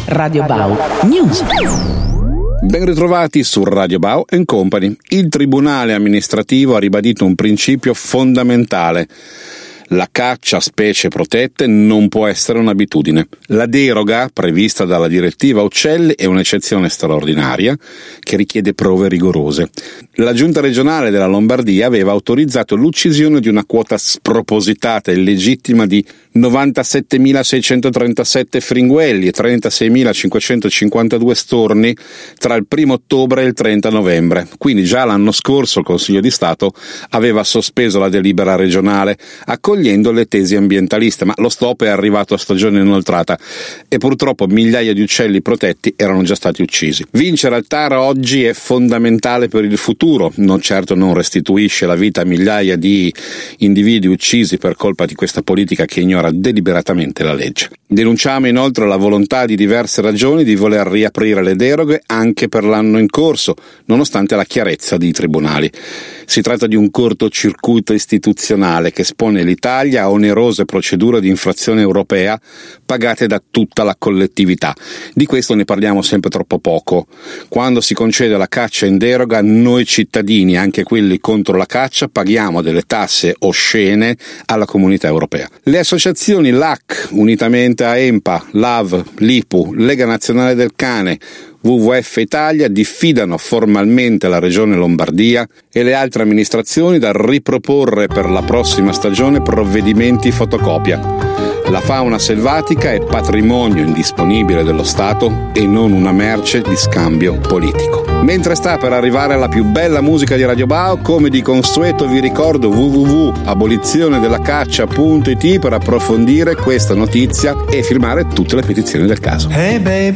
Radio Bau News. Ben ritrovati su Radio Bau & Company. Il Tribunale amministrativo ha ribadito un principio fondamentale. La caccia a specie protette non può essere un'abitudine. La deroga prevista dalla direttiva Uccelli è un'eccezione straordinaria che richiede prove rigorose. La Giunta regionale della Lombardia aveva autorizzato l'uccisione di una quota spropositata e illegittima di 97.637 fringuelli e 36.552 storni tra il 1 ottobre e il 30 novembre. Quindi già l'anno scorso il Consiglio di Stato aveva sospeso la delibera regionale, accogliendo le tesi ambientaliste, ma lo stop è arrivato a stagione inoltrata e purtroppo migliaia di uccelli protetti erano già stati uccisi. Vincere al TAR oggi è fondamentale per il futuro, non certo non restituisce la vita a migliaia di individui uccisi per colpa di questa politica che ignora deliberatamente la legge. Denunciamo inoltre la volontà di diverse regioni di voler riaprire le deroghe anche per l'anno in corso, nonostante la chiarezza dei tribunali. Si tratta di un cortocircuito istituzionale che espone l'Italia a onerose procedure di infrazione europea pagate da tutta la collettività. Di questo ne parliamo sempre troppo poco. Quando si concede la caccia in deroga, noi cittadini, anche quelli contro la caccia, paghiamo delle tasse oscene alla comunità europea. Le associazioni LAC, unitamente a EMPA, LAV, LIPU, Lega Nazionale del Cane, WWF Italia, diffidano formalmente la Regione Lombardia e le altre amministrazioni da riproporre per la prossima stagione provvedimenti fotocopia. La fauna selvatica è patrimonio indisponibile dello Stato e non una merce di scambio politico. Mentre sta per arrivare la più bella musica di Radio Bau, come di consueto vi ricordo www.abolizionedellacaccia.it per approfondire questa notizia e firmare tutte le petizioni del caso. Hey babe,